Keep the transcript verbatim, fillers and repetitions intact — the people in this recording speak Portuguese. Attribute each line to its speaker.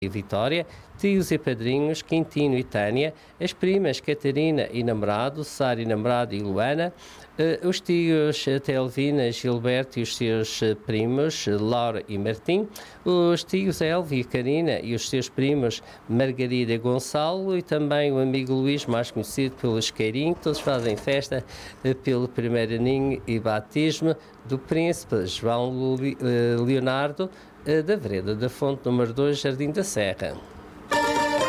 Speaker 1: e Vitória, tios e padrinhos Quintino e Tânia, as primas Catarina e namorado, Sara e namorado e Luana, eh, os tios eh, Telvina, Gilberto e os seus eh, primos eh, Laura e Martim, os tios Elvio e Karina e os seus primos Margarida e Gonçalo e também o amigo Luís, mais conhecido pelo Isqueirinho, todos fazem festa eh, pelo primeiro aninho e batismo do príncipe João Lu- eh, Leonardo, eh, da Vereda da Fonte, número dois, Jardim da Serra.